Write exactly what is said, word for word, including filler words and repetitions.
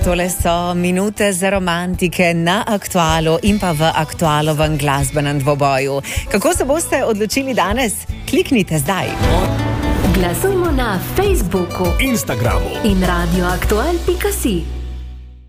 Tole so minute za romantike na Aktualu in pa v aktualovem glasbenem dvoboju. Kako se boste odločili danes? Kliknite zdaj. Glasujmo na Facebooku, Instagramu in radioaktual pika si.